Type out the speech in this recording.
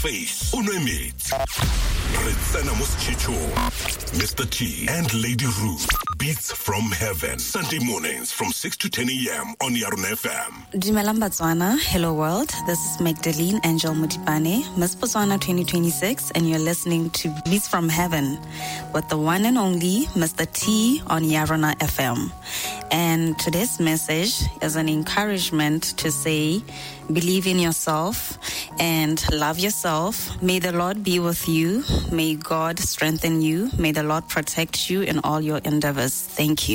Face, Unoemit, Retsana Moschicho, Mr. T, and Lady Ruth. Beats from Heaven. Sunday mornings from 6 to 10 a.m. on Yarun FM. Dumelang Botswana, hello world. This is Magdalene Angel Mutipane, Miss Botswana 2026, and you're listening to Beats from Heaven with the one and only Mr. T on Yaruna FM. And today's message is an encouragement to say, believe in yourself and love yourself. May the Lord be with you. May God strengthen you. May the Lord protect you in all your endeavors. Thank you.